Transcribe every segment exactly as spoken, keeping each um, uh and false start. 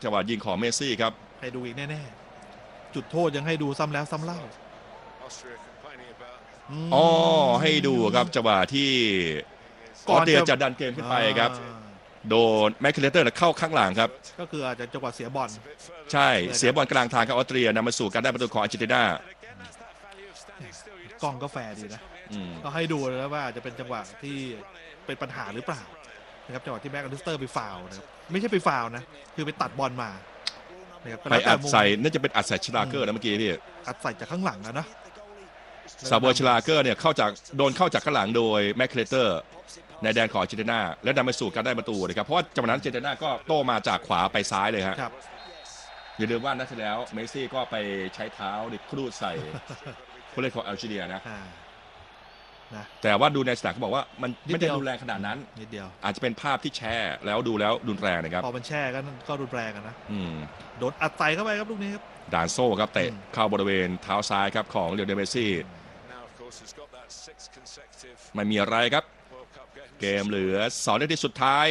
จังหวะยิงของเมสซี่ครับให้ดูอีกแน่ๆจุดโทษยังให้ดูซ้ำแล้วซ้ำเล่าอ๋อให้ดูครับจังหวะที่ออสเตรียจะดันเกมขึ้นไปครับโดนแมคเคเลเตอร์เข้าข้างหลังครับก็คืออาจจะจังหวะเสียบอลใช่เสียบอลกลางทางครับออสเตรียนำมาสู่การได้ประตูของอาร์เจนตินากล้องก็แฟร์ดีนะก็ให้ดูแล้วว่าจะเป็นจังหวะที่เป็นปัญหาหรือเปล่านะครับจังหวะที่แม็กอลิสเตอร์ไปฟาวนะครับไม่ใช่ไปฟาวนะคือไปตัดบอลมาไปอัดใส่น่าจะเป็นอัดใส่ชลาเกอร์นะเมื่อกี้พี่อัดใส่จากข้างหลังนะนะซาเวอร์ชลาเกอร์เนี่ยเข้าจากโดนเข้าจากข้างหลังโดยแมคเคเลเตอร์ในแดนของอาร์เจนตินาและนำไปสู่การได้ประตูนะครับเพราะว่าจังหวะนั้นอาร์เจนตินาก็โต้มาจากขวาไปซ้ายเลยฮะอย่าลืมว่านัดที่แล้วเมสซี่ก็ไปใช้เท้าดิครูดใส่ผู้เล่นของแอลจีเรียนะแต่ว่าดูในสนามเขาบอกว่ามันไม่ได้รุนแรงขนาดนั้นนิดเดียวอาจจะเป็นภาพที่แช่แล้วดูแล้วรุนแรงนะครับพอมันแช่ก็ก็รุนแรงกันนะโดนอัดใส่เข้าไปครับลูกนี้ครับดานโซ่ครับเตะเข้าบริเวณเท้าซ้ายครับของเลโอเนลเมสซี่ไม่มีอะไรครับเกมเหลือสองนาทีสุดท้าย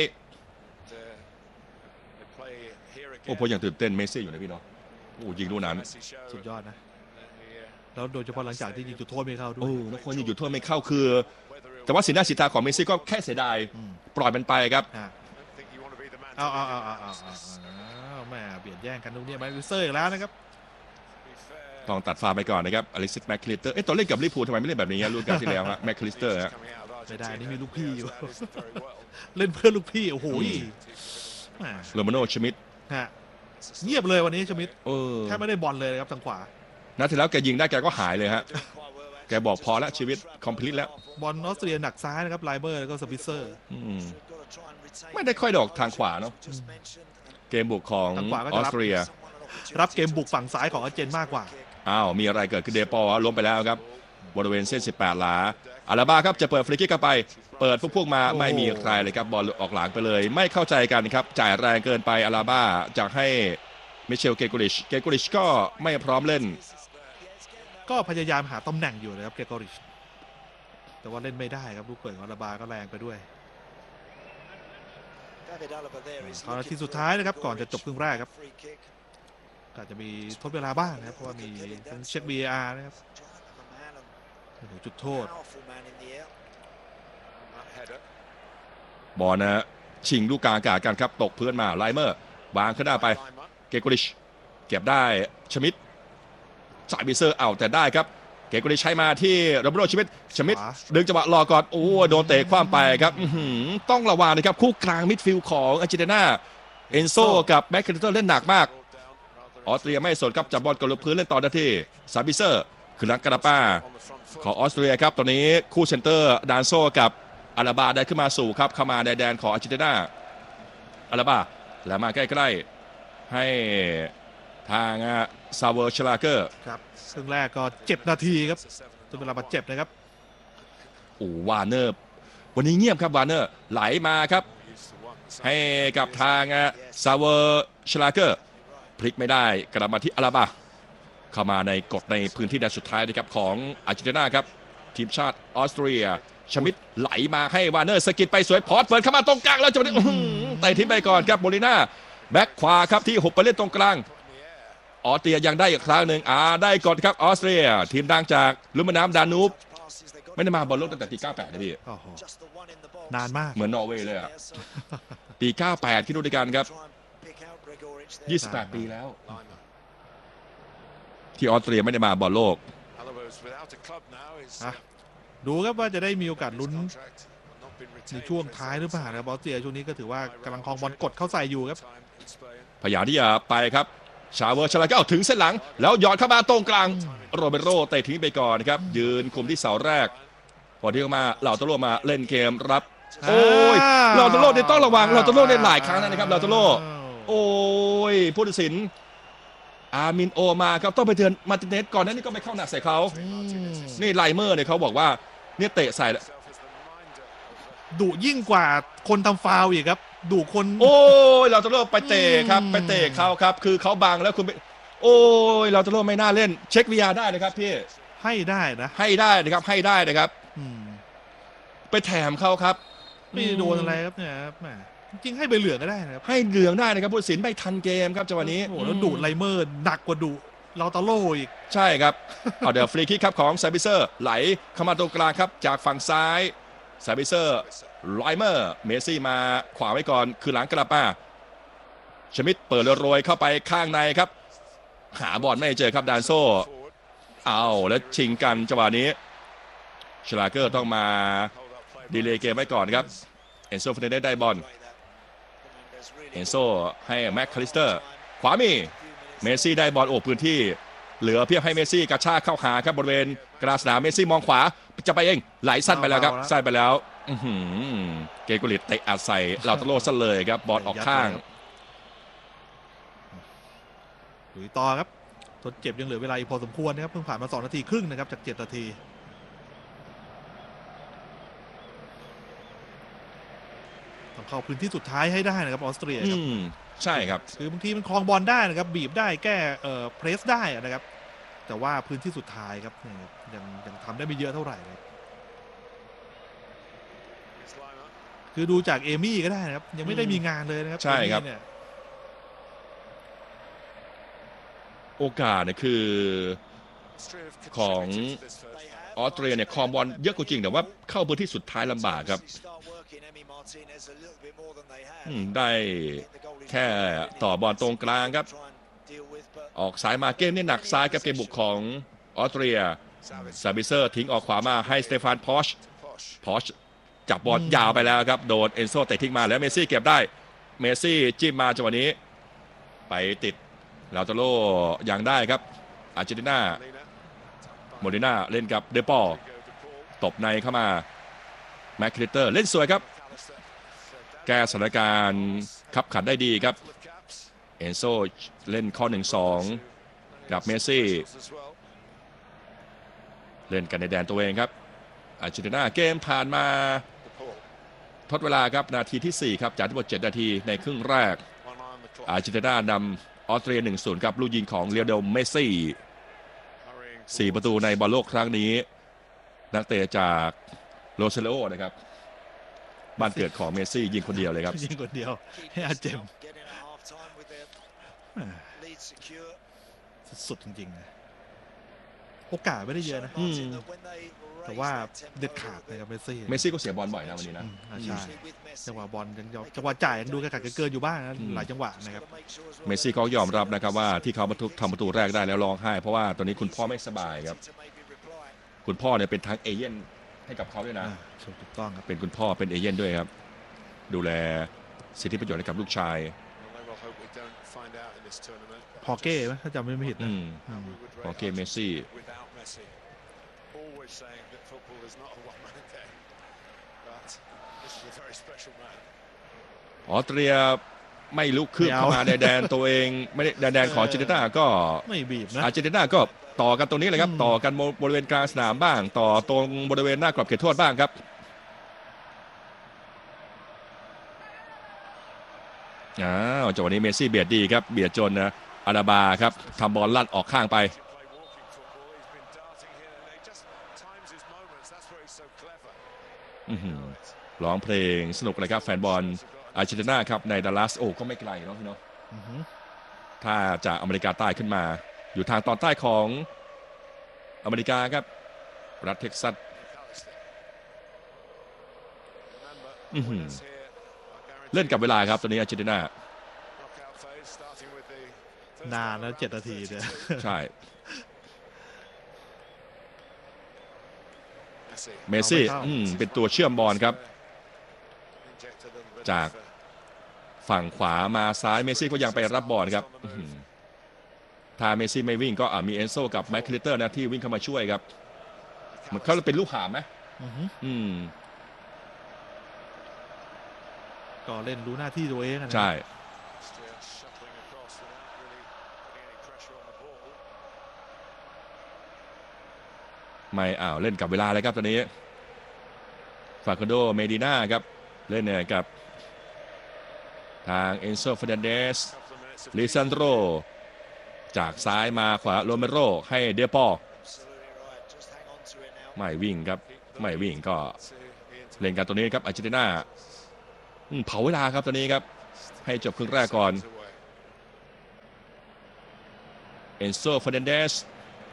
โอ้ผมยังตื่นเต้นเมสซี่อยู่นะพี่เนาะโอ้ยิงลูกนั้นสุดยอดนะแล้วโดยเฉพาะหลังจากที่ยิงจุดโทษไม่เข้าด้วยโอ้แล้วคนยิงจุดโทษไม่เข้าคือแต่ว่าสีหน้าสีตาของเมสซี่ก็แค่เสียดายปล่อยมันไปครับเอาเอาเอาเอาเอาแม่เบียดแย่งกันตรงนี้แมคลิสเตอร์อีกแล้วนะครับต้องตัดฟาร์มไปก่อนนะครับอลิซิสแมคคลิสเตอร์เอ๊ะตอนเล่นกับลิเวอร์พูลทำไมไม่เล่นแบบนี้ลูกการที่แล้วฮะแมคคลิสเตอร์ฮะไม่ได้นี่มีลูกพี่อยู่เล่นเพื่อนลูกพี่โอ้โหโรมาโนชมิดฮะเงียบเลยวันนี้ชมิดแค่ไม่ได้บอลเลยครับทางขวานัดที่แล้วแกยิงได้แกก็หายเลยฮะแกบอกพอแล้วชีวิตคอมพลีทแล้วบอลออสเตรียหนักซ้ายนะครับไลเบอร์แล้วก็สปิเซอร์ไม่ได้ค่อยดอกทางขวาเนาะเกมบุกของออสเตรียรับเกมบุกฝั่งซ้ายของอาร์เจนมากกว่าอ้าวมีอะไรเกิดขึ้นเดปอล้มไปแล้วครับบริเวณเส้นสิบแปดหลาอาราบ้าครับจะเปิดฟรีคิกเข้าไปเปิดพวกพวกมาไม่มีใครเลยครับบอลออกหลังไปเลยไม่เข้าใจกันครับจ่ายแรงเกินไปอาราบ้าจากให้มิเชลเกโกริชเกโกริชก็ไม่พร้อมเล่นก็พยายามหาตำแหน่งอยู่นะครับเกโกริชแต่ว่าเล่นไม่ได้ครับลูกเปิดของอาราบ้าก็แรงไปด้วยตอนนาทีสุดท้ายนะครับก่อนจะจบครึ่งแรกครับอาจจะมีทดเวลาบ้างนะครับเพราะว่ามีเช็ค บี เอ อาร์ นะครับจุดโทษบอลนะชิงลูกกลางอากาศกันครับตกพื้นมาไลเมอร์วางขึ้นหน้าไปเกโกริชเก็บได้ชมิดสายบิเซอร์เอาแต่ได้ครับเกโกริชใช้มาที่โรเบโรชมิดชมิดดึงจังหวะรอก่อนโอ้โดนเตะคว้างไปครับต้องระวังนะครับคู่กลางมิดฟิลด์ของอาร์เจนตินาเอนโซกับแม็กคินเตอร์เล่นหนักมากออสเตรียไม่สนครับจับบอลกลบพื้นเล่นต่อได้ที่ซาบิเซอร์คือลังกาลาป้าของออสเตรียครับตอนนี้คู่เซนเตอร์ดานโซกับอาราบาได้ขึ้นมาสู่ครับเข้ามาในแดนของอาร์เจนตินาอาราบาแล้วมาใกล้ๆให้ทางซาเวอร์ชลาเกอร์ครับซึ่งแรกก็เจ็ดนาทีครับจนเวลาบาดเจ็บนะครับโอ้วาร์เนอร์วันนี้เงียบครับวาร์เนอร์ไหลมาครับให้กับทางซาเวอร์ชลาเกอร์พลิกไม่ได้กลับมาที่อาราบาเข้ามาในกฎในพื้นที่แดนสุดท้ายนะครับของอาร์เจนตินาครับทีมชาติออสเตรียชมิดไหลมาให้วาร์เนอร์สกิดไปสวยพอร์ตเปิดเข้ามาตรงกลางแล้วจังหวะนี้ไต่ทิ้งไปก่อนครับโมลิน่าแบ็คขวาครับที่หุบไปเล่นตรงกลางออสเตรียยังได้อีกครั้งหนึ่งอ่าได้ก่อนครับออสเตรียทีมดังจากลุ่มแม่น้ำดานูบไม่ได้มาบอลโลกตั้งแต่ปีเก้าสิบแปดนะพี่นานมากเหมือนนอร์เวย์เลยอ่ะปีเก้าสิบแปดที่ดูด้วยกันครับยี่สิบแปดปีแล้วที่ออสเตรียไม่ได้มาบอลโลกดูครับว่าจะได้มีโอกาสลุ้นในช่วงท้ายหรือเปล่าครับออสเตรียช่วงนี้ก็ถือว่ากำลังครองบอลกดเข้าใส่อยู่ครับพยายามที่จะไปครับชาเวอร์ชลาเกอร์ถึงเส้นหลังแล้วหยอดเข้ามาตรงกลางโรเบโรเตะทิ้งไปก่อนครับยืนคุมที่เสาแรกพอที่เข้ามาเหล่าตโลมาเล่นเกมรับโอ้ยเหล่าตโลเนี่ยต้องระวังเหล่าตโลเนี่ยหลายครั้งนะครับเหล่าตโลโอ้ยผู้ตัดสินอามินโอมาครับต้องไปเตือนมาติเนสก่อนนั้นนี่ก็ไม่เข้าหนักใส่เขานี่ไลเมอร์เนี่ยเขาบอกว่าเนี่ยเตะใส่ดุยิ่งกว่าคนทำฟาวล์อีกครับดุคนโอ้ยเราจะเริ่มไปเตะครับไปเตะเขาครับคือเขาบังแล้วคุณโอ้ยเราจะเริ่มไม่น่าเล่นเช็ค วี อาร์ ได้นะครับพี่ให้ได้นะให้ได้นะครับให้ได้นะครับไปแถมเขาครับไม่โดนอะไรครับเนี่ยแหมจริงๆให้ใบเหลืองก็ได้นะครับให้เหลืองได้นะครับผู้ตัดสินไม่ทันเกมครับจังหวะนี้โอ้โหแล้วดูดไลเมอร์หนักกว่าดูลาตาโลอีกใช่ครับ เอาเดี๋ยวฟรีคิกครับของซาบิเซอร์ไหลเข้ามาตรงกลางครับจากฝั่งซ้ายซาบิเซอร์ไลเมอร์เมสซี่มาขวาไว้ก่อนคือหลังกลับมาชมิดเปิดโรยเข้าไปข้างในครับหาบอลไม่เจอครับดานโซเอาแล้วชิงกันจังหวะนี้ชลาเกอร์ต้องมาดีเลย์เกมไว้ก่อนครับเอนโซฟเนเดสได้บอลเอนโซให้แม็กคาลิสเตอร์ขวามีเมสซี่ได้บอลโอบพื้นที่เหลือเพียงให้เมสซี่กระชากเข้าหาครับบริเวณกลางสนามเมสซี่มองขวาจะไปเองไหลสั้นไปแล้วครับสั้นไปแล้วเกโกลิตเตะอัดใส่ลาตาโลสั้นเลยครับบอลออกข้างลุยต่อครับทดเจ็บยังเหลือเวลาอีกพอสมควรนะครับเพิ่งผ่านมาสองนาทีครึ่งนะครับจากเจ็ดนาทีต้องเข้าพื้นที่สุดท้ายให้ได้นะครับออสเตรียครับใช่ครับคือบางทีมันคลองบอลได้นะครับบีบได้แก้เอ่อเพรสได้นะครับแต่ว่าพื้นที่สุดท้ายครับยังยังทำได้ไม่เยอะเท่าไหร่ครับคือดูจากเอมี่ก็ได้นะครับยังไม่ได้มีงานเลยนะครับใช่ครับโอกาสเนี่ยคือของออสเตรียเนี่ยคลองบอลเยอะกว่าจริงแต่ว่าเข้าพื้นที่สุดท้ายลำบากครับได้แค่ต่อบอลตรงกลางครับออกซ้ายมาเกมนี่หนักซ้ายกับเกมบุกของออสเตรียซาบิเซอร์ทิ้งออกขวามาให้สเตฟานพอชพอชจับบอลยาวไปแล้วครับโดนเอนโซเตะทิ้งมาแล้วเมสซี่เก็บได้เมสซี่จิ้มมาจังหวะนี้ไปติดลาตาโลยังได้ครับอาร์เจนตินาโมเดน่าเล่นกับเดปอลตบในเข้ามาแมคคริสเตอร์เล่นสวยครับแก้สถานการณ์ขับขันได้ดีครับเอนโซเล่นข้อ หนึ่งสอง กับเมสซี่เล่นกันในแดนตัวเองครับอาร์เจนตินาเกมผ่านมาทดเวลาครับนาทีที่สี่ครับจากทั้งหมดเจ็ดนาทีในครึ่งแรกอาร์เจนตินานำออสเตรีย หนึ่งศูนย์ ครับลูกยิงของเลโอเนลเมสซี่สี่ประตูในบอลโลกครั้งนี้นักเตะจากโรเซโลนะครับบ้านเกิดของเมสซี่ยิงคนเดียวเลยครับยิงคนเดียวให้อาเจมสุดจริงๆนะโอกาสไม่ได้เยอะนะแต่ว่าเด็ดขาดนะครับเมสซี่เมสซี่ก็เสียบอลบ่อยนะวันนี้นะใช่จังหวะบอลยังจังหวะจ่ายยังดูกระขัดเกินอยู่บ้างนะหลายจังหวะนะครับเมสซี่ก็ยอมรับนะครับว่าที่เขาทำประตูแรกได้แล้วร้องไห้เพราะว่าตอนนี้คุณพ่อไม่สบายครับคุณพ่อเนี่ยเป็นทั้งเอเย่นให้กับเขาด้วยนะถูกต้องครับเป็นคุณพ่อเป็นเอเย่นด้วยครับดูแลสิทธิประโยชน์ให้กับลูกชายพอเก้ไหมถ้าจำไม่ผิดนะพอเก้เมสซี่ออสเตรียไม่ลุกขึ้นเข้ามาในแดนตัวเองไม่ได้แดนของอาร์เจนตินาก็ไม่บีบนะอาร์เจนตินาก็ต่อกันตรงนี้เลยครับต่อกันบริเวณกลางสนามบ้างต่อตรงบริเวณหน้ากรอบเขตโทษบ้างครับอ้าวจังหวะนี้เมสซี่เบียดดีครับเบียดจนนะอาราบาครับทำบอลลั่นออกข้างไปร้องเพลงสนุกเลยครับแฟนบอลอาร์เจนตินาครับในดัลลัสโอ้ก็ไม่ไกลเนาะพี่เนาะถ้าจากอเมริกาใต้ขึ้นมาอยู่ทางตอนใต้ของอเมริกาครับรัฐเท็กซัสเล่นกับเวลาครับตอนนี้อาร์เจนตินานานแล้วเจ็ดนาทีเนี่ยใช่เมสซี่เป็นตัวเชื่อมบอลครับจากฝั่งขวามาซ้ายเมสซี่ก็ยังไปรับบอลครับถ้าเมสซี่ไม่วิ่งก็มีเอนโซกับแมคคริสเตอร์นะที่วิ่งเข้ามาช่วยครับมันเขาเป็นลูกหามไหมอืมก็เล่นรู้หน้าที่ตัวเองนะใช่ไม่อ้าวเล่นกับเวลาเลยครับตอนนี้ฟาคอนโดเมดิน่าครับเล่นเนี่ยกับทางเอนโซฟาเดนเดสลิซันโดจากซ้ายมาขวาโรเมโรให้เดปอลไม่วิ่งครับไม่วิ่งก็เล่นกันตัวนี้ครับอาร์เจนตินาอืมเผาเวลาครับตอนนี้ครับให้จบครึ่งแรกก่อนเอนโซ เฟอร์นันเดส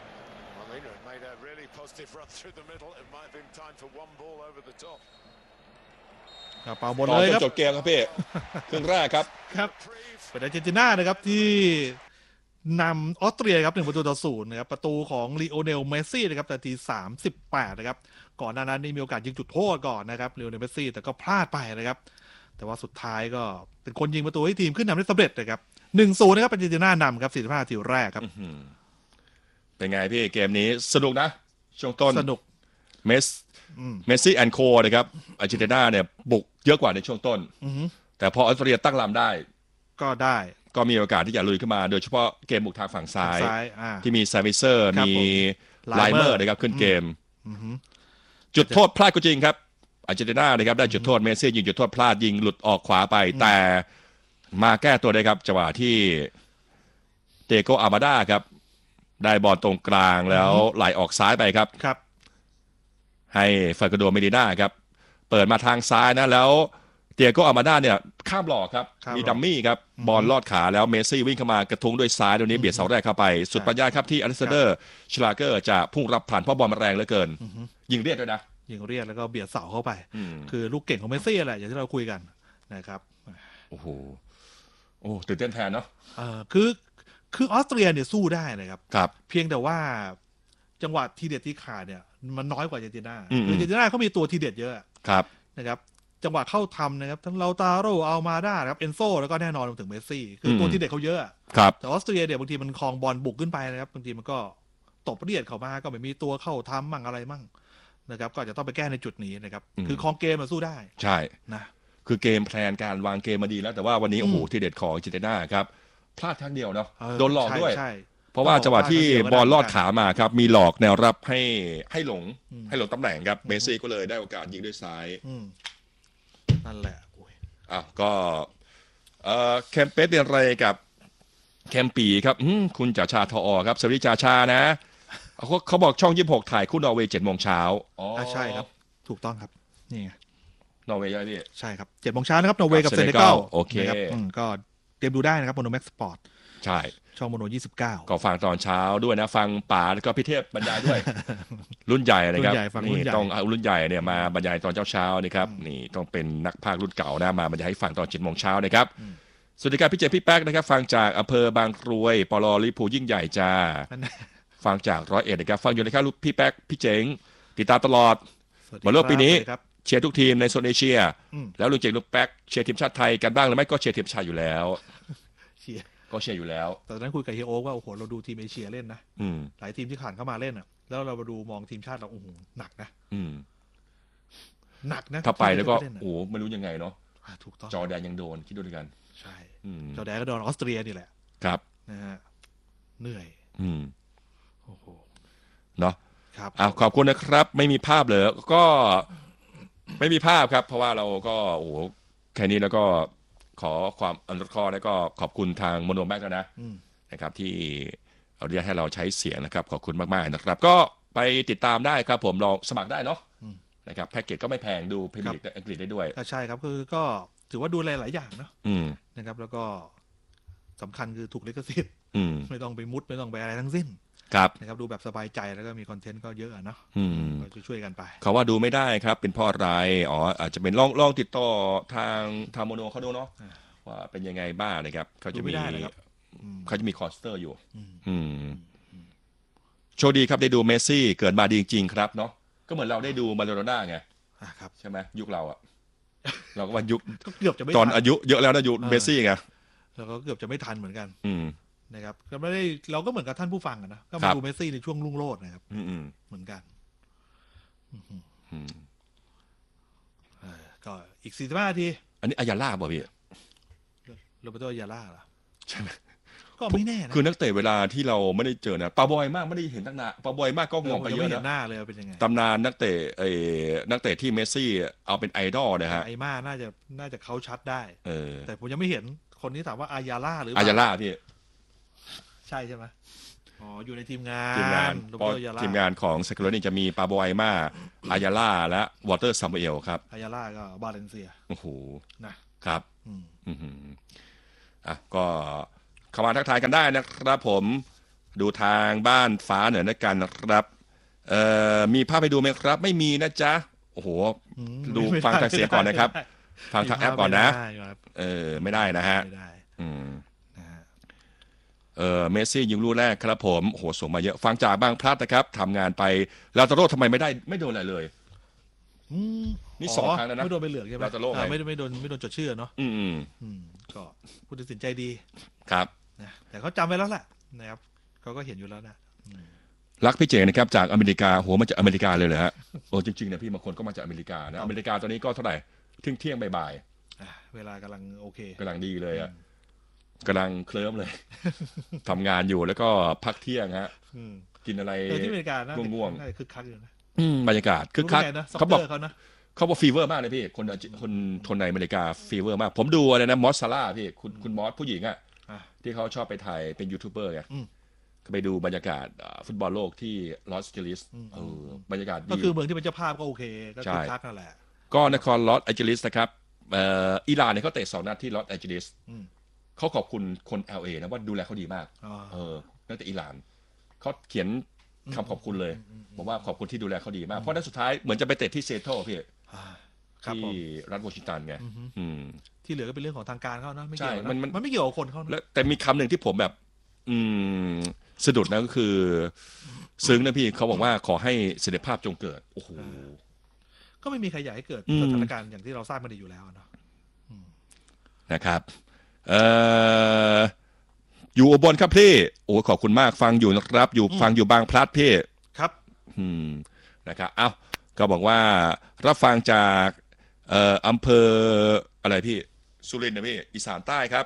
เป่าหมดต่อเลยจนครับจบเกมครับพี่ ครึ่งแรกครับครับเป็นอาร์เจนตินานะครับที่นำออสเตรียครับหนึ่งประตูต่อศูนย์นะครับประตูของลีโอเนลเมสซี่นะครับนาทีสามสิบแปดนะครับก่อนหน้านั้นนี่มีโอกาสยิงจุดโทษก่อนนะครับลีโอเนลเมสซี่แต่ก็พลาดไปนะครับแต่ว่าสุดท้ายก็เป็นคนยิงประตูให้ทีมขึ้นนำได้สำเร็จนะครับหนึ่งศูนย์นะครับอาร์เจนตินานำครับสี่สิบห้านาทีแรกครับเป็นไงพี่เกมนี้สนุกนะช่วงต้นสนุกเมสเมสซี่แอนด์โคนะครับอาร์เจนตินาเนี่ยบุกเยอะกว่าในช่วงต้นแต่พอออสเตรียตั้งลำได้ก็ได้ก็มีโอกาสที่จะลุยขึ้นมาโดยเฉพาะเกมบุกทางฝั่งซ้ายที่มีซาวิเซอร์มีไลเมอร์นะครับขึ้นเกมจุดโทษพลาดก็จริงครับอาร์เจนตินานะครับได้จุดโทษเมสซี่ยิงจุดโทษพลาดยิงหลุดออกขวาไปแต่มาแก้ตัวได้ครับจังหวะที่เตโกอามาดาครับได้บอลตรงกลางแล้วไหลออกซ้ายไปครับครับให้ฟากาโดเมดิน่าครับเปิดมาทางซ้ายนะแล้วเตียโกอามาดาเนี่ยข้ามหลอกครับมีดัมมี่ครับบอลลอดขาแล้วเมสซี่วิ่งเข้ามากระทุ้งด้วยซ้ายตรงนี้เบียดเสาแรกเข้าไปสุดปัญญาครับที่อเล็กซานเดอร์ชลาเกอร์จะพุ่งรับผ่านเพราะบอลมันแรงเหลือเกินยิงเรียกด้วยนะยิงเรียกแล้วก็เบียดเสาเข้าไปคือลูกเก่งของเมสซี่แหละอย่างที่เราคุยกันนะครับโอ้โหโอ้ตื่นเต้นแทนเนาะเออคือคือออสเตรียเนี่ยสู้ได้นะครับครับเพียงแต่ว่าจังหวะทีเด็ดที่ขาดเนี่ยมันน้อยกว่าอาร์เจนตินาอาร์เจนตินาเขามีตัวทีเด็ดเยอะครับนะครับจังหวะเข้าทำนะครับทั้งเลาตาโรอัลมาด้าครับเอนโซแล้วก็แน่นอนถึงเมสซี่คือตัวที่เด็ดเขาเยอะครับแต่ออสเตรียเนี่ยบางทีมันคลองบอลบุกขึ้นไปนะครับบางทีมันก็ตบเรียดเข้ามาก็ไม่มีตัวเข้าทำมั่งอะไรมั่งนะครับก็จะต้องไปแก้ในจุดนี้นะครับคือคลองเกมมาสู้ได้ใช่นะคือเกมแพลนการวางเกมมาดีแล้วแต่ว่าวันนี้โอ้โหที่เด็ดของอาร์เจนตินาครับพลาดครั้งเดียวเนาะโดนหลอกด้วยเพราะว่าจังหวะที่บอลลอดขามาครับมีหลอกแนวรับให้ให้หลงให้หลงตำแหน่งครับเมสซี่ก็เลยได้โอกาสยิงด้วยซ้ายนั่นแหละอ้าวก็เอ่อแคมเปสเรียนอะไรกับแคมปีครับคุณจ่าชาทอครับสวัสดีจ่าชานะเขาเขาบอกช่องยี่สิบหกถ่ายคู่นอร์เวย์เจ็ดโมงเช้าอ๋อใช่ครับถูกต้องครับนี่ไงนอร์เวย์ใช่ไหมพี่ใช่ครับเจ็ดโมงเช้านะครับนอร์เวย์กับเซเนกัลโอเคก็เตรียมดูได้นะครับโมโนแม็กสปอร์ตใช่ช่องโมโนยี่สิบเก้าก็ฟังตอนเช้าด้วยนะฟังป๋าแล้วก็พี่เทพบรรยายด้วยรุ่นใหญ่นะครับนี่ต้องเอารุ่นใหญ่เนี่ยมาบรรยายตอนเช้าๆนะครับนี่ต้องเป็นนักพากย์รุ่นเก่านะมาบรรยายให้ฟังตอนเจ็ดโมงเช้านะครับสวัสดีครับพี่เจพี่แป๊กนะครับฟังจากอำเภอบางกรวยปลอลิพูยิ่งใหญ่จ้าฟังจากร้อยเอ็ดนะครับฟังอยู่นะครับพี่แป๊กพี่เจ๋งติดตามตลอดบอลโลกปีนี้เชียร์ทุกทีมในโซนเอเชียแล้วลุงเจ๋งลุงแป๊กเชียร์ทีมชาติไทยกันบ้างหรือไม่ก็เชียร์ทีมชาติอยู่แล้วเชียร์ก็เชียร์อยู่แล้วตอนนั้นคุยกับเฮียโอ๊กว่าโอ้โหเราดูทีมเอเชียเล่นนะหลายทีมที่ผ่านเข้ามาเล่นอ่ะแล้วเรามาดูมองทีมชาติเราโอ้โหหนักนะหนักนะถ้าไปแล้วก็โอ้ไม่รู้ยังไงเนาะถูกต้องจอแดนยังโดนคิดดูด้วยกันใช่จอแดนก็โดนออสเตรียนี่แหละครับนะฮะเหนื่อยอืมโอ้โหเนาะครับอ่ะขอบคุณนะครับไม่มีภาพเลยก็ไม่มีภาพครับเพราะว่าเราก็โอ้โหแค่นี้แล้วก็ขอความอนุเคราะห์แล้วก็ขอบคุณทางโมโนแม็กนะนะครับที่เอาเรียกให้เราใช้เสียงนะครับขอบคุณมากๆนะครับก็ไปติดตามได้ครับผมลองสมัครได้เนาะนะครับแพ็กเกจก็ไม่แพงดูพรีเมียร์ลีกอังกฤษได้ด้วยใช่ครับคือก็ถือว่าดูแลหลายอย่างเนาะนะครับแล้วก็สำคัญคือถูกลิขสิทธิ์ไม่ต้องไปมุดไม่ต้องไปอะไรทั้งสิ้นครับนะครับดูแบบสบายใจแล้วก็มีคอนเทนต์ก็เยอะเนาะก็ช่วยกันไปเขาว่าดูไม่ได้ครับเป็นเพราะอะไรอ๋ออาจจะเป็นลองลองติดต่อทางทางโมโนเขาดูเนาะว่าเป็นยังไงบ้างนะครับเขาจะมีเขาจะมีคอสเตอร์อยู่โชคดีครับได้ดูเมสซี่เกิดมาดีจริงๆครับเนาะก็เหมือนเราได้ดูมาโดโรน่าไงใช่ไหมยุคเราอะเราก็ว่ายุคเกือบจะไม่ตอนอายุเยอะแล้วนะยุคเมสซี่ไงเราก็เกือบจะไม่ทันเหมือนกันนะครับก็ไม่ได้เราก็เหมือนกับท่านผู้ฟังนะก็มาดูเมสซี่ในช่วงรุ่งโรจน์นะครับเหมือนกันก็อีกสี่สิบห้านาทีอันนี้อายาล่าป่ะพี่โรเบโตอายาล่าเหรอใช่ไหมก็ไม่แน่นะคือนักเตะเวลาที่เราไม่ได้เจอนะปาบอยมากไม่ได้เห็นตั้งนานปาบอยมากก็งงไปเยอะนะหน้าเลยเป็นยังไงตำนานนักเตะไอ้นักเตะที่เมสซี่เอาเป็นไอดอลนะฮะไอม่าน่าจะน่าจะเขาชัดได้แต่ผมยังไม่เห็นคนที่ถามว่าอายาล่าหรืออายาล่าพี่ใช่ใช่ไหมอ๋ออยู่ในทีมงานทีมงานทีมงานของเซคโรนี่จะมีปาโบไอมาอายาล่าและวอเตอร์ซัมเอลครับอายาล่าก็บาเลนเซียโอ้โหนะครับอืมอ่ะก็เข้ามาทักทายกันได้นะครับผมดูทางบ้านฟ้าเหนือนะกันนะครับเอ่อมีภาพให้ดูไหมครับไม่มีนะจ๊ะโอ้โหดูฟังทางเสียงก่อนนะครับฟังทางแอปก่อนนะเออไม่ได้นะฮะอืมเออเมสซี่ยิงลูกแรกครับผมโอ้โหส่งมาเยอะฟังจากบางพลัดนะครับทำงานไปลาตาโร่ทำไมไม่ได้ไม่โดนอะไรเลยนี่สองครั้งแล้วนะไม่โดนใบเหลืองใช่ไหมลาตาโร่ไม่ไม่โดนไม่โดนจดชื่อเนาะอืมอืมก็ผู้ตัดสินใจดีครับนะแต่เขาจำไว้แล้วแหละนะครับเขาก็เห็นอยู่แล้วนะรักพี่เจนะครับจากอเมริกาหัวมาจากอเมริกาเลยเหรอฮะโอ้จริงๆนะพี่บางคนก็มาจากอเมริกานะอเมริกาตอนนี้ก็เท่าไหร่เที่ยงเที่ยงบ่ายๆเวลากำลังโอเคกำลังดีเลยอ่ะกำลังเคลิ้มเลยทำงานอยู่แล้วก็พักเที่ยงฮะกินอะไรที่อเมริกานะง่วงๆคึกคักอยู่นะบรรยากาศคึกคักเขาบอกเขานะเขาบอกฟีเวอร์มากเลยพี่คนคนคนในอเมริกาฟีเวอร์มากผมดูอะไรนะมอสซาร่าพี่คุณคุณมอสผู้หญิงอ่ะที่เขาชอบไปถ่ายเป็นยูทูบเบอร์ไงก็ไปดูบรรยากาศฟุตบอลโลกที่ลอสแอนเจลิสเออบรรยากาศดีก็คือเมืองที่เป็นเจ้าภาพก็โอเคก็คึกคักนั่นแหละก็นครลอสแอนเจลิสนะครับอิหร่านเนี่ยเขาเตะสองนัดที่ลอสแอนเจลิสเขาขอบคุณคน แอล เอ นะว่าดูแลเขาดีมากเออนักเตะอิหร่านเขาเขียนคำขอบคุณเลยบอกว่าขอบคุณที่ดูแลเขาดีมากเพราะนัดสุดท้ายเหมือนจะไปเตะที่เซโตพี่ที่รัฐวอชิงตันไงที่เหลือก็เป็นเรื่องของทางการเขาเนาะไม่เกี่ยวมันมันไม่เกี่ยวกับคนเขาแต่มีคำหนึ่งที่ผมแบบอืมสะดุดนะก็คือซึ้งนะพี่เขาบอกว่าขอให้เสด็จภาพจงเกิดโอ้โหก็ไม่มีใครอยากให้เกิดสถานการณ์อย่างที่เราทราบมาดีอยู่แล้วเนาะนะครับเอ่ออยู่อุบลครับพี่โอ้ขอบคุณมากฟังอยู่นะครับอยู่ฟังอยู่บางพลัดพี่ครับอืมนะครับเอ้าก็บอกว่ารับฟังจากเอ่ออำเภออะไรพี่สุรินทร์นะพี่อีสานใต้ครับ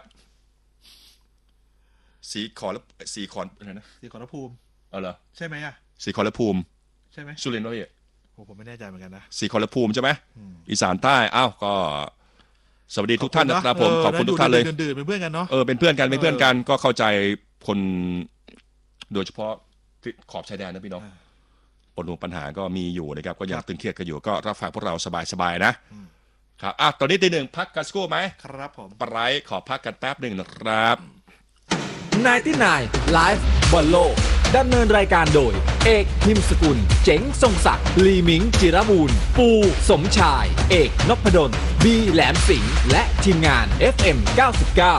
สีขอและสีขอนอะไรนะสีขอรภูมิเออเหรอใช่ไหมอ่ะสีขอรภูมิใช่ไหมสุรินทร์วะพี่โอ้ผมไม่แน่ใจเหมือนกันนะสีขอรภูมิใช่ไหมอีสานใต้อ้าวก็สวัสดีทุกท่านนะครับผมขอบคุณทุกท่านเลยดื่นๆเป็นเพื่อนกันเนาะเออเป็นเพื่อนกันเป็นเพื่อนกันก็เข้าใจคนโดยเฉพาะขอบชายแดนนะพี่น้องปนปัญหาก็มีอยู่นะครับก็ยังตึงเครียดกันอยู่ก็รับฟังพวกเราสบายๆนะครับอ่ะตอนนี้ตีหนึ่งพักกันสักครู่ไหมครับผมปรายขอพักกันแป๊บหนึ่งนะครับไนน์ตี้ไนน์ Live บอลโลกดำเนินรายการโดยเอกพิมพ์สกุลเจ๋งทรงศักดิ์ลีมิงจิรบูรณ์ปูสมชายเอกนพดลบีแหลมสิงห์และทีมงาน เอฟ เอ็ม เก้าสิบเก้า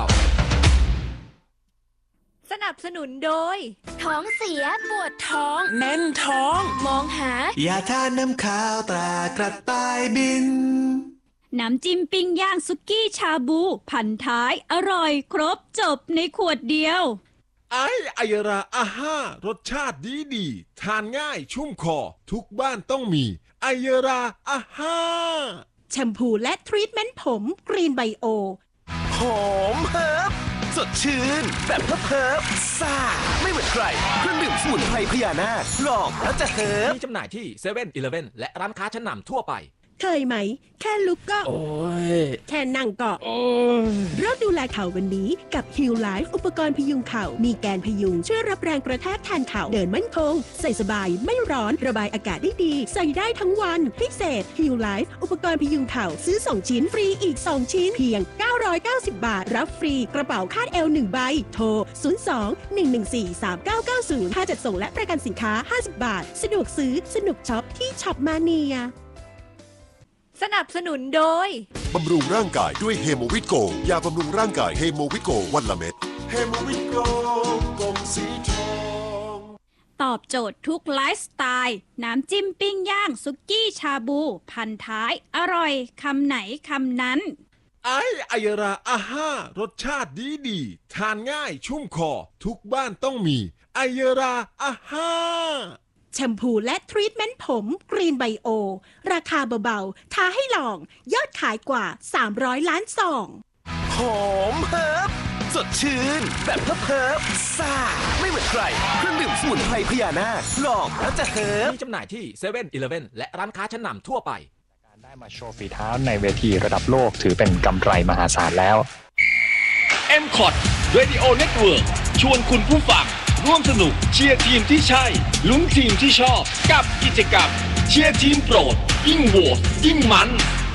สนับสนุนโดยท้องเสียปวดท้องแน่นท้องมองหายาทานน้ำข้าวตรากระต่ายบินน้ำจิ้มปิ้งย่างซุกี้ชาบูพันท้ายอร่อยครบจบในขวดเดียวไอไอยราอาห้ารสชาติดีดีทานง่ายชุ่มคอทุกบ้านต้องมีไอยราอาห้าแชมพูและทรีทเมนต์ผมกรีนไบโอหอมเฮิร์บสดชื่นแบบเพิบซ่าไม่เหมือนใครเครื่องดื่มสมุนไพรพญานาคลองแล้วจะเฮิร์บมีจำหน่ายที่เซเว่นอีเลฟเว่นและร้านค้าชั้นนำทั่วไปเคยไหมแค่ลุกก็โอ้ยแค่นั่งก็โอ้ยเริ่มดูแลเข่าวันนี้กับ Heal Life อุปกรณ์พยุงเข่ามีแกนพยุงช่วยรับแรงกระแทกแทนเข่าเดินมั่นคงใส่สบายไม่ร้อนระบายอากาศได้ดีใส่ได้ทั้งวันพิเศษ Heal Life อุปกรณ์พยุงเข่าซื้อสองชิ้นฟรีอีกสองชิ้นเพียงเก้าร้อยเก้าสิบบาทรับฟรีกระเป๋าคาดเอวหนึ่งใบโทรศูนย์ สอง หนึ่ง หนึ่ง สี่ สาม เก้า เก้า ศูนย์ค่าจัดส่งและประกันสินค้าห้าสิบบาทสะดวกซื้อสนุกช็อปที่ช็อปมาเนียสนับสนุนโดยบำรุงร่างกายด้วยเฮโมวิตโกยาบำรุงร่างกายเฮโมวิตโกวันละเม็ดเฮโมวิตโกกลมสีทองตอบโจทย์ทุกไลฟ์สไตล์น้ำจิ้มปิ้งย่างซุกี้ชาบูพันท้ายอร่อยคำไหนคำนั้นไอไอยราอาห้ารสชาติดีดีทานง่ายชุ่มคอทุกบ้านต้องมีไอยราอาห้าแชมพูและทรีทเมนต์ผมกรีนไบโอราคาเบาๆท้าให้ลองยอดขายกว่าสามร้อยล้านซองหอมเฮิร์บสดชื่นแบบเพิบซ่าไม่เหมือนใครเครื่องดื่มสมุนไพรพญานาคลองแล้วจะเฮิร์บมีจำหน่ายที่เซเว่นอีเลฟเว่นและร้านค้าชั้นนำทั่วไปการได้มาโชว์ฝีเท้าในเวทีระดับโลกถือเป็นกำไรมหาศาลแล้วเอ็ม คอท Radio Network ชวนคุณผู้ฟังร่วมสนุกเชียร์ทีมที่ใช่ลุ้นทีมที่ชอบกับกิจกรรมเชียร์ทีมโปรดยิ่งโหวตยิ่งมัน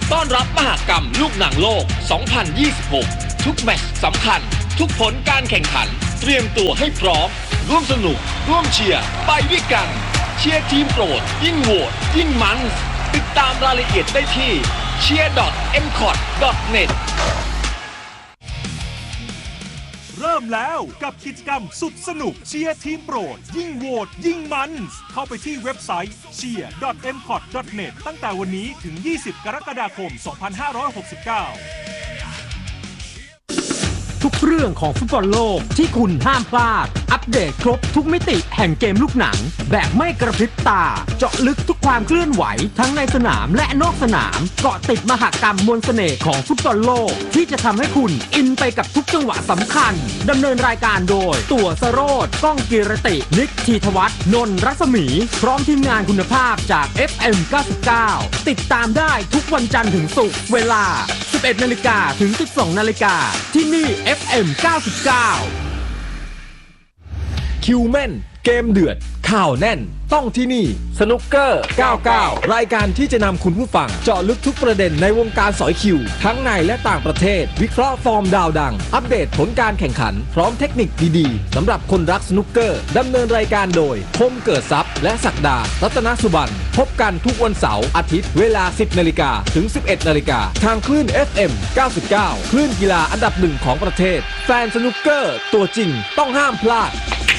ต้อนรับมหกรรมลูกหนังโลก สองพันยี่สิบหก ทุกแมตช์สำคัญทุกผลการแข่งขันเตรียมตัวให้พร้อมร่วมสนุกร่วมเชียร์ไปด้วยกันเชียร์ทีมโปรดยิ่งโหวตยิ่งมันติดตามรายละเอียดได้ที่ เชียร์ ดอท เอ็ม คอท ดอท เน็ตเริ่มแล้วกับกิจกรรมสุดสนุกเชียร์ทีมโปรดยิ่งโหวตยิ่งมันเข้าไปที่เว็บไซต์ เชียร์ ดอท เอ็ม คอท ดอท เน็ต ตั้งแต่วันนี้ถึงยี่สิบกรกฎาคมสองพันห้าร้อยหกสิบเก้าทุกเรื่องของฟุตบอลโลกที่คุณห้ามพลาดอัปเดตครบทุกมิติแห่งเกมลูกหนังแบบไม่กระพริบตาเจาะลึกทุกความเคลื่อนไหวทั้งในสนามและนอกสนามเกาะติดมหกรรมมวลเสน่ห์ของฟุตบอลโลกที่จะทำให้คุณอินไปกับทุกจังหวะสำคัญดำเนินรายการโดยตั๋วสโรจน์ก้องกีรตินิกธีทวัฒน์นนท์รัศมีพร้อมทีมงานคุณภาพจาก เอฟ เอ็ม เก้าสิบเก้า ติดตามได้ทุกวันจันทร์ถึงศุกร์เวลา สิบเอ็ดนาฬิกา ถึง สิบสองนาฬิกา ที่นี่ เอฟ เอ็ม เก้าสิบเก้า คิวแม่นเกมเดือดข่าวแน่นต้องที่นี่สนุกเกอร์เก้าสิบเก้ารายการที่จะนำคุณผู้ฟังเจาะลึกทุกประเด็นในวงการสอยคิวทั้งในและต่างประเทศวิเคราะห์ฟอร์มดาวดังอัปเดตผลการแข่งขันพร้อมเทคนิคดีๆสำหรับคนรักสนุกเกอร์ดำเนินรายการโดยคมเกิดทรัพย์และศักดารัตนสุบรรณพบกันทุกวันเสาร์อาทิตย์เวลา สิบนาฬิกา ถึง สิบเอ็ดนาฬิกาทางคลื่น เอฟ เอ็ม เก้าสิบเก้า คลื่นกีฬาอันดับหนึ่งของประเทศแฟนสนุกเกอร์ตัวจริงต้องห้ามพลาด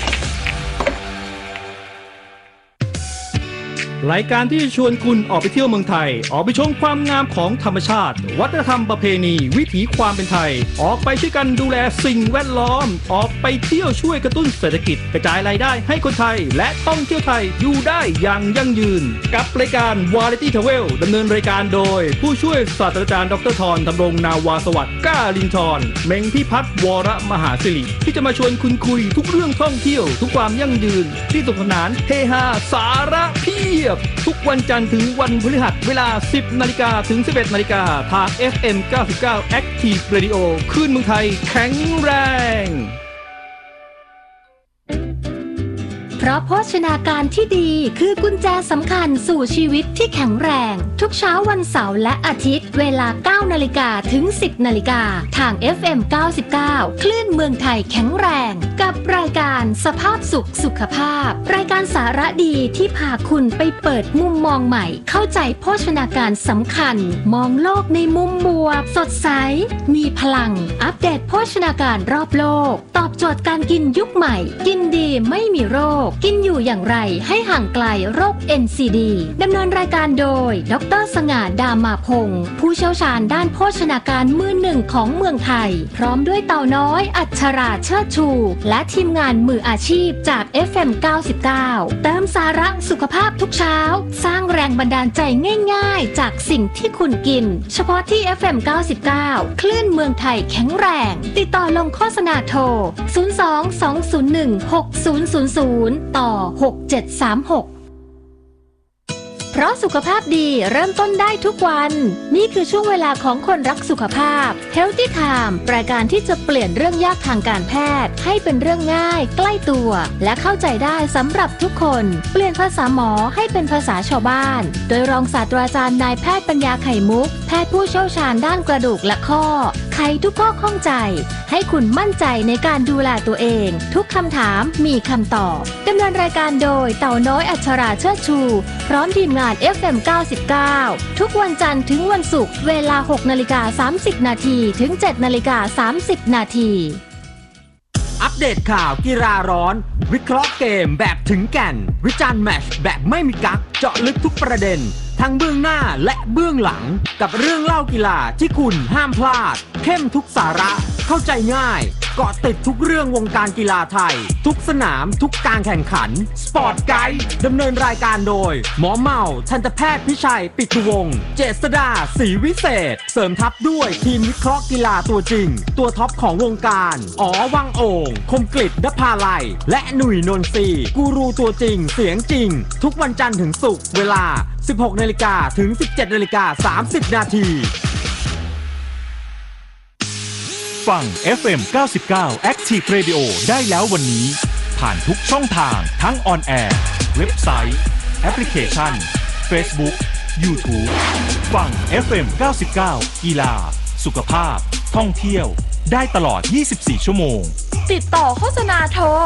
รายการที่ชวนคุณออกไปเที่ยวเมืองไทยออกไปชมความงามของธรรมชาติวัฒนธรรมประเพณีวิถีความเป็นไทยออกไปช่วยกันดูแลสิ่งแวดล้อมออกไปเที่ยวช่วยกระตุ้นเศรษฐกิจกระจายรายได้ให้คนไทยและท่องเที่ยวไทยอยู่ได้อย่างยั่งยืนกับรายการ Variety Travel ดำเนินรายการโดยผู้ช่วยศาสตราจารย์ดร.ธรธำรงนาวาสวัสดิ์ก้าลินทรเม้งพิพัฒน์วรมหาสิริที่จะมาชวนคุณคุยทุกเรื่องท่องเที่ยวทุกความยั่งยืนที่สนุกสนานเฮฮาสาระเพียบทุกวันจันทร์ถึงวันพฤหัสเวลา สิบนาฬิกา ถึง สิบเอ็ดนาฬิกาทาง เอฟ เอ็ม เก้าสิบเก้า Active Radio คลื่นเมืองไทยแข็งแรงเพราะโภชนาการที่ดีคือกุญแจสำคัญสู่ชีวิตที่แข็งแรงทุกเช้าวันเสาร์และอาทิตย์เวลา เก้านาฬิกา ถึง สิบนาฬิกาทาง เอฟ เอ็ม เก้าสิบเก้า คลื่นเมืองไทยแข็งแรงกับรายการสภาพสุขสุขภาพรายการสาระดีที่พาคุณไปเปิดมุมมองใหม่เข้าใจโภชนาการสำคัญมองโลกในมุมบวกสดใสมีพลังอัปเดตโภชนาการรอบโลกตอบโจทย์การกินยุคใหม่กินดีไม่มีโรคกินอยู่อย่างไรให้ห่างไกลโรค เอ็น ซี ดี ดำเนินรายการโดยดร.สง่าดามาพงศ์ผู้เชี่ยวชาญด้านโภชนาการมือหนึ่งของเมืองไทยพร้อมด้วยเต่าน้อยอัชราเชิดชูและทีมงานมืออาชีพจาก เอฟ เอ็ม เก้าสิบเก้าเติมสาระสุขภาพทุกเช้าสร้างแรงบันดาลใจง่ายๆจากสิ่งที่คุณกินเฉพาะที่ เอฟ เอ็ม เก้าสิบเก้า คลื่นเมืองไทยแข็งแรงติดต่อลงโฆษณาโทรศูนย์ สอง สอง ศูนย์ หนึ่ง หก ศูนย์ ศูนย์ ศูนย์ต่อหกเจ็ดสามหกเพราะสุขภาพดีเริ่มต้นได้ทุกวันนี่คือช่วงเวลาของคนรักสุขภาพ Healthy Time รายการที่จะเปลี่ยนเรื่องยากทางการแพทย์ให้เป็นเรื่องง่ายใกล้ตัวและเข้าใจได้สำหรับทุกคนเปลี่ยนภาษาหมอให้เป็นภาษาชาวบ้านโดยรองศาสตราจารย์นายแพทย์ปัญญาไข่มุกแพทย์ผู้เชี่ยวชาญด้านกระดูกและข้อไขทุกข้อข้องใจให้คุณมั่นใจในการดูแลตัวเองทุกคำถามมีคำตอบดำเนินรายการโดยเต่าน้อยอัชราเชิดชูพร้อมทีมงาน เอฟ เอ็ม เก้าสิบเก้า ทุกวันจันทร์ถึงวันศุกร์เวลา หกนาฬิกาสามสิบนาทีถึง เจ็ดนาฬิกาสามสิบนาทีอัปเดตข่าวกีฬาร้อนวิเคราะห์เกมแบบถึงแก่นวิจารณ์แมตช์แบบไม่มีกั๊กเจาะลึกทุกประเด็นทั้งเบื้องหน้าและเบื้องหลังกับเรื่องเล่ากีฬาที่คุณห้ามพลาดเข้มทุกสาระเข้าใจง่ายเกาะติดทุกเรื่องวงการกีฬาไทยทุกสนามทุกการแข่งขันสปอร์ตไกด์ดำเนินรายการโดยหมอเมาทันตแพทย์พิชัยปิตุวงศ์เจษฎาศรีวิเศษเสริมทัพด้วยทีมวิเคราะห์กีฬาตัวจริงตัวท็อปของวงการอ๋อวังโอ่งคมกฤษ ณภาลัยและหนุ่ยนนทรีกูรูตัวจริงเสียงจริงทุกวันจันทร์ถึงศุกร์เวลา สิบหกนาฬิกา ถึง สิบเจ็ดนาฬิกาสามสิบนาทีฟัง เอฟ เอ็ม เก้าสิบเก้า Active Radio ได้แล้ววันนี้ผ่านทุกช่องทางทั้งออนแอร์เว็บไซต์แอปพลิเคชัน Facebook YouTube ฟัง เอฟ เอ็ม เก้าสิบเก้า กีฬาสุขภาพท่องเที่ยวได้ตลอดยี่สิบสี่ชั่วโมงติดต่อโฆษณาโทร